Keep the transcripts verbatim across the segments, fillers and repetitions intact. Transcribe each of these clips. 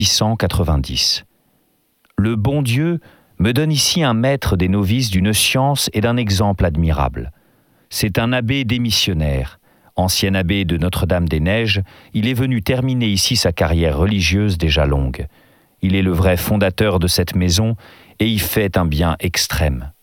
huit cent quatre-vingt-dix. Le bon Dieu me donne ici un maître des novices d'une science et d'un exemple admirable. C'est un abbé démissionnaire. Ancien abbé de Notre-Dame-des-Neiges, il est venu terminer ici sa carrière religieuse déjà longue. Il est le vrai fondateur de cette maison et y fait un bien extrême.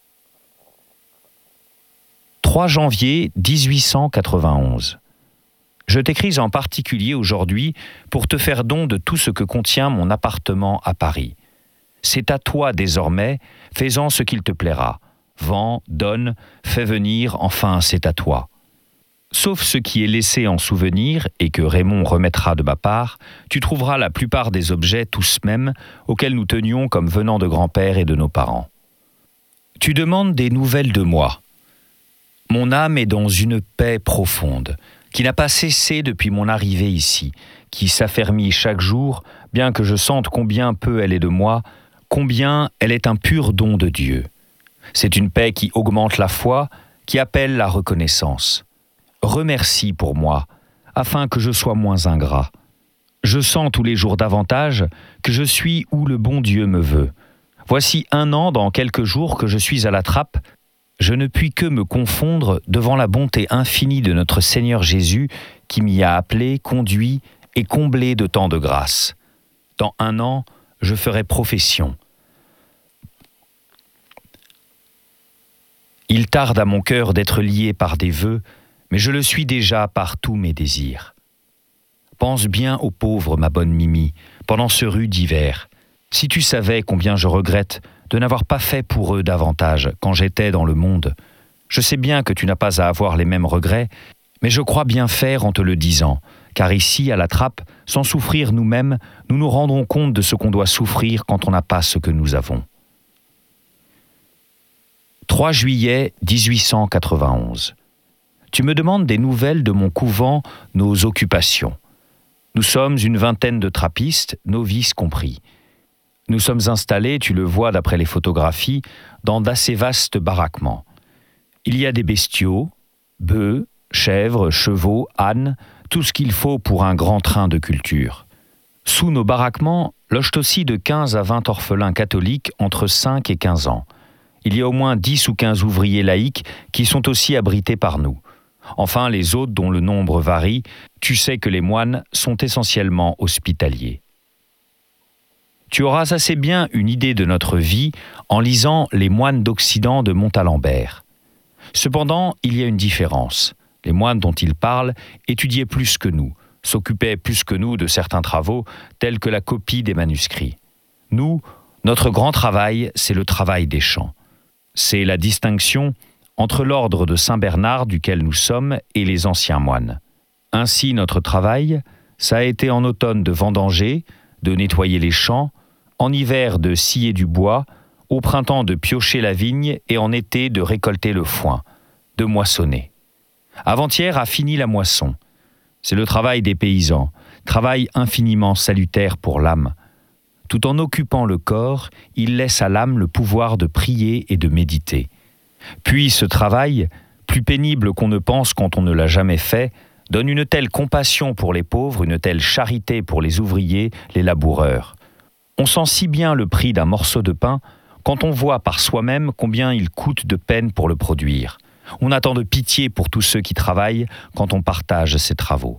trois janvier dix-huit cent quatre-vingt-onze. Je t'écris en particulier aujourd'hui pour te faire don de tout ce que contient mon appartement à Paris. C'est à toi désormais, fais-en ce qu'il te plaira. Vends, donne, fais venir, enfin c'est à toi. Sauf ce qui est laissé en souvenir et que Raymond remettra de ma part, tu trouveras la plupart des objets tous mêmes auxquels nous tenions comme venant de grand-père et de nos parents. Tu demandes des nouvelles de moi. Mon âme est dans une paix profonde, qui n'a pas cessé depuis mon arrivée ici, qui s'affermit chaque jour, bien que je sente combien peu elle est de moi, combien elle est un pur don de Dieu. C'est une paix qui augmente la foi, qui appelle la reconnaissance. Remercie pour moi, afin que je sois moins ingrat. Je sens tous les jours davantage que je suis où le bon Dieu me veut. Voici un an dans quelques jours que je suis à la trappe. Je ne puis que me confondre devant la bonté infinie de notre Seigneur Jésus qui m'y a appelé, conduit et comblé de tant de grâce. Dans un an, je ferai profession. Il tarde à mon cœur d'être lié par des vœux, mais je le suis déjà par tous mes désirs. Pense bien aux pauvres, ma bonne Mimi, pendant ce rude hiver. Si tu savais combien je regrette de n'avoir pas fait pour eux davantage quand j'étais dans le monde. Je sais bien que tu n'as pas à avoir les mêmes regrets, mais je crois bien faire en te le disant, car ici, à la trappe, sans souffrir nous-mêmes, nous nous rendrons compte de ce qu'on doit souffrir quand on n'a pas ce que nous avons. trois juillet dix-huit cent quatre-vingt-onze. Tu me demandes des nouvelles de mon couvent, nos occupations. Nous sommes une vingtaine de trappistes, novices compris. Nous sommes installés, tu le vois d'après les photographies, dans d'assez vastes baraquements. Il y a des bestiaux, bœufs, chèvres, chevaux, ânes, tout ce qu'il faut pour un grand train de culture. Sous nos baraquements logent aussi de quinze à vingt orphelins catholiques entre cinq et quinze ans. Il y a au moins dix ou quinze ouvriers laïcs qui sont aussi abrités par nous. Enfin, les autres, dont le nombre varie, tu sais que les moines sont essentiellement hospitaliers. Tu auras assez bien une idée de notre vie en lisant Les moines d'Occident de Montalembert. Cependant, il y a une différence. Les moines dont il parle étudiaient plus que nous, s'occupaient plus que nous de certains travaux, tels que la copie des manuscrits. Nous, notre grand travail, c'est le travail des champs. C'est la distinction entre l'ordre de Saint-Bernard duquel nous sommes et les anciens moines. Ainsi, notre travail, ça a été en automne de vendanger, de nettoyer les champs, en hiver de scier du bois, au printemps de piocher la vigne et en été de récolter le foin, de moissonner. Avant-hier a fini la moisson. C'est le travail des paysans, travail infiniment salutaire pour l'âme. Tout en occupant le corps, il laisse à l'âme le pouvoir de prier et de méditer. Puis ce travail, plus pénible qu'on ne pense quand on ne l'a jamais fait, donne une telle compassion pour les pauvres, une telle charité pour les ouvriers, les laboureurs. On sent si bien le prix d'un morceau de pain quand on voit par soi-même combien il coûte de peine pour le produire. On a tant de pitié pour tous ceux qui travaillent quand on partage ces travaux.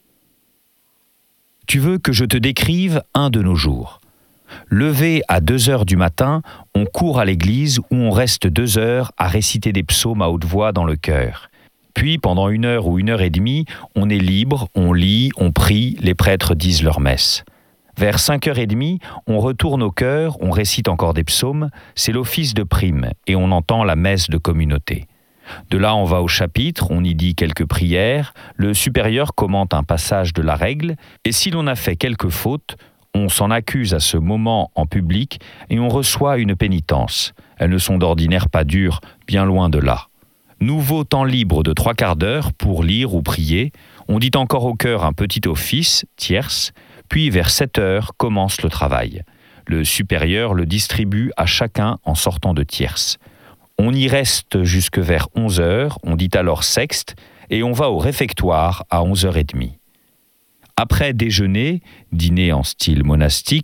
Tu veux que je te décrive un de nos jours. Levé à deux heures du matin, on court à l'église où on reste deux heures à réciter des psaumes à haute voix dans le chœur. Puis, pendant une heure ou une heure et demie, on est libre, on lit, on prie, les prêtres disent leur messe. Vers cinq heures et demie, on retourne au chœur, on récite encore des psaumes, c'est l'office de prime et on entend la messe de communauté. De là, on va au chapitre, on y dit quelques prières, le supérieur commente un passage de la règle et si l'on a fait quelques fautes, on s'en accuse à ce moment en public et on reçoit une pénitence. Elles ne sont d'ordinaire pas dures, bien loin de là. Nouveau temps libre de trois quarts d'heure pour lire ou prier. On dit encore au chœur un petit office, tierce, puis vers sept heures commence le travail. Le supérieur le distribue à chacun en sortant de tierce. On y reste jusque vers onze heures, on dit alors sexte, et on va au réfectoire à onze heures trente. Après déjeuner, dîner en style monastique,